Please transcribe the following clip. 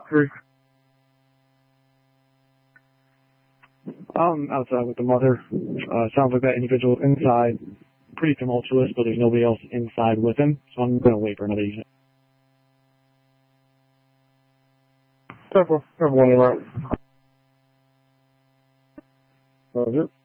3. Outside with the mother. Sounds like that individual inside pretty tumultuous, but there's nobody else inside with him, so I'm going to wait for another unit. 10-4. Have one in route. Roger.